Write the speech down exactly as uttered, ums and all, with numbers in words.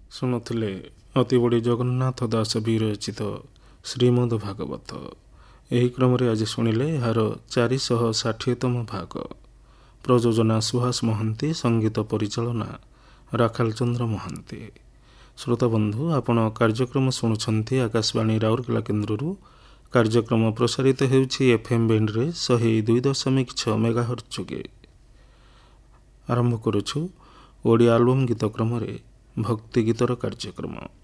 ଶୁଣୁଥିଲେ ଅତିବଡ଼ି ଜଗନ୍ନାଥ ଦାସ ବିରଚିତ ଶ୍ରୀମଦ୍ ଭାଗବତ। ଏହି କ୍ରମରେ ଆଜି ଶୁଣିଲେ ଏହାର ଚାରିଶହ ଷାଠିଏତମ ଭାଗ। ପ୍ରଯୋଜନା ସୁହାସ ମହାନ୍ତି, ସଙ୍ଗୀତ ପରିଚାଳନା ରାଖାଲ ଚନ୍ଦ୍ର ମହାନ୍ତି। ଶ୍ରୋତାବନ୍ଧୁ, ଆପଣ କାର୍ଯ୍ୟକ୍ରମ ଶୁଣୁଛନ୍ତି ଆକାଶବାଣୀ ରାଉରକେଲା କେନ୍ଦ୍ରରୁ। କାର୍ଯ୍ୟକ୍ରମ ପ୍ରସାରିତ ହେଉଛି ଏଫ୍ ଏମ୍ ବ୍ୟାଣ୍ଡରେ ଶହେ ଦୁଇ ଦଶମିକ ଛଅ ମେଗାହର୍ଟ୍ଜ ଯୋଗେ। ଆରମ୍ଭ କରୁଛୁ ଓଡ଼ିଆ ଆଲବମ୍ ଗୀତ କ୍ରମରେ ଭକ୍ତି ଗୀତର କାର୍ଯ୍ୟକ୍ରମ।